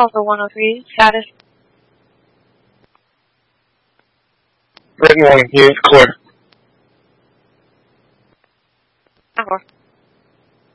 call for 103, status. Good morning, News Court. Hour.